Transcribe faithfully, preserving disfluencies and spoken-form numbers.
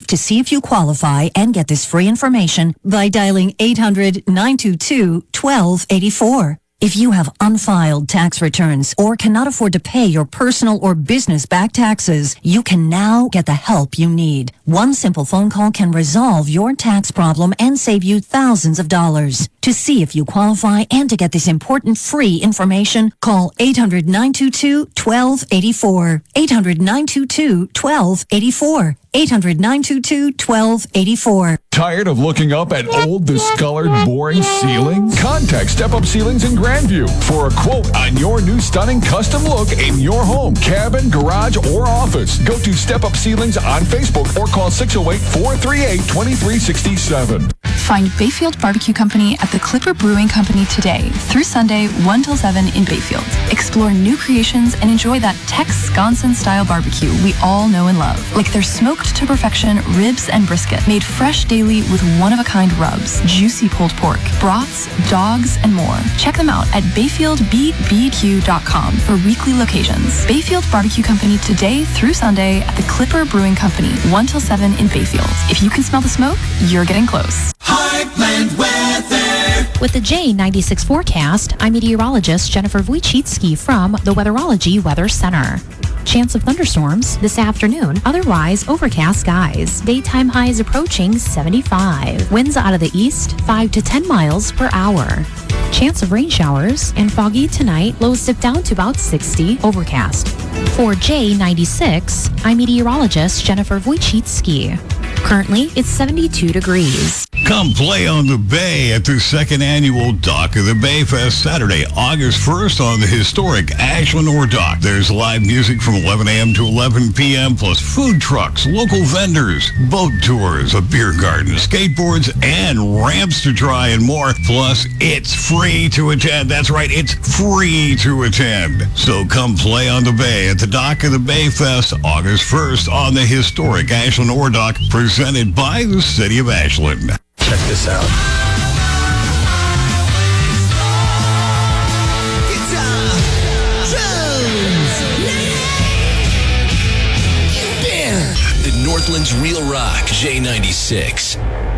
to see if you qualify and get this free information by dialing eight hundred, nine two two, one two eight four. If you have unfiled tax returns or cannot afford to pay your personal or business back taxes, you can now get the help you need. One simple phone call can resolve your tax problem and save you thousands of dollars. To see if you qualify and to get this important free information, call eight hundred, nine two two, one two eight four. eight hundred, nine two two, one two eight four. eight hundred, nine two two, one two eight four. Tired of looking up at old, discolored, boring ceilings? Contact Step Up Ceilings in Grandview for a quote on your new stunning custom look in your home, cabin, garage, or office. Go to Step Up Ceilings on Facebook or call six oh eight, four three eight, two three six seven. Find Bayfield Barbecue Company at the Clipper Brewing Company today through Sunday, one till seven in Bayfield. Explore new creations and enjoy that Tex-Wisconsin-style barbecue we all know and love. Like their smoked to perfection ribs and brisket, made fresh daily with one-of-a-kind rubs, juicy pulled pork, broths, dogs, and more. Check them out at bayfield b b q dot com for weekly locations. Bayfield Barbecue Company today through Sunday at the Clipper Brewing Company, one till seven in Bayfield. If you can smell the smoke, you're getting close. Heartland Weather. With the J ninety-six forecast, I'm meteorologist Jennifer Wojcicki from the Weatherology Weather Center. Chance of thunderstorms this afternoon, otherwise overcast skies. Daytime highs approaching seventy-five. Winds out of the east, five to ten miles per hour. Chance of rain showers and foggy tonight, lows dip down to about sixty, overcast. For J ninety-six, I'm meteorologist Jennifer Wojcicki. Currently, it's seventy-two degrees. Come play on the Bay at the second annual Dock of the Bay Fest Saturday, August first on the historic Ashland Ore Dock. There's live music from eleven a.m. to eleven p.m. plus food trucks, local vendors, boat tours, a beer garden, skateboards, and ramps to try and more. Plus, it's free to attend. That's right, it's free to attend. So come play on the Bay at the Dock of the Bay Fest August first on the historic Ashland Ore Dock, presented by the City of Ashland. Check this out. The Northland's Real Rock, J ninety-six.